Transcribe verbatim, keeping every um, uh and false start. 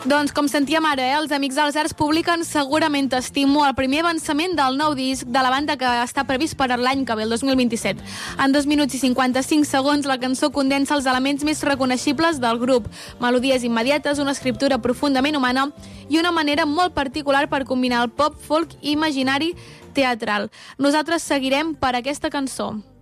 Doncs, com sentíem ara, eh, els Amics dels Arts publiquen Segurament t'estimo, el primer avançament del nou disc de la banda que està previst per l'any que ve, el dos mil vint-i-set. En dos minuts i cinquanta-cinc segons, la cançó condensa els elements més reconeixibles del grup. Melodies immediates, una escriptura profundament humana i una manera molt particular per combinar el pop, folk i imaginari teatral. Nosaltres seguirem per aquesta cançó.